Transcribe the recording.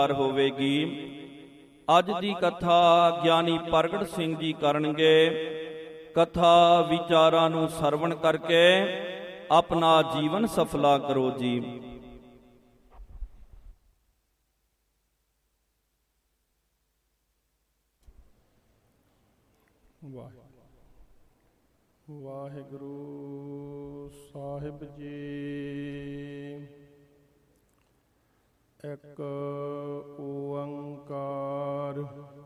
ਹੋਵੇਗੀ। ਅੱਜ ਦੀ ਕਥਾ ਗਿਆਨੀ ਪ੍ਰਗਟ ਸਿੰਘ ਜੀ ਕਰਨਗੇ। ਕਥਾ ਵਿਚਾਰਾਂ ਨੂੰ ਸਰਵਣ ਕਰਕੇ ਆਪਣਾ ਜੀਵਨ ਸਫਲਾ ਕਰੋ ਜੀ। ਵਾਹਿਗੁਰੂ ਸਾਹਿਬ ਜੀ। ਇੱਕ ਓੰਕਾਰ